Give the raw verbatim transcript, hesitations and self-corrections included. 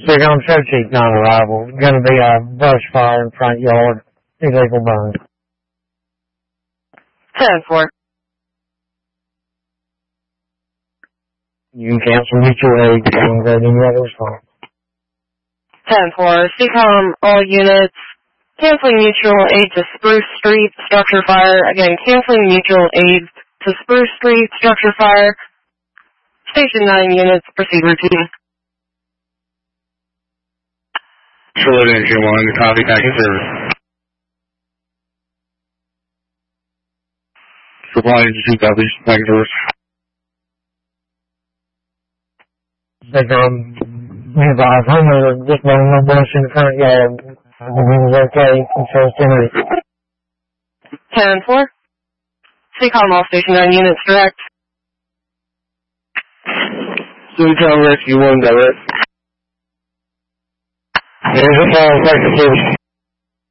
Second show chief non-arrival. Going to be a brush fire in front yard. Illegal burn. ten four. You can cancel mutual aid. Don't go to any other response. ten four. C COM, all units. Canceling mutual aid to Spruce Street, structure fire. Again, canceling mutual aid to Spruce Street, structure fire. Station nine units, proceed routine. Charlotte Engine one, copy, back in service. Supply Engine two, copy, back in service. Second, we advise homeowner just burning no brush in the front yard. Everything is okay. Control generated. ten four. C COM, all station nine units, direct. Suicide Rescue one, direct. There's a fire, back to service.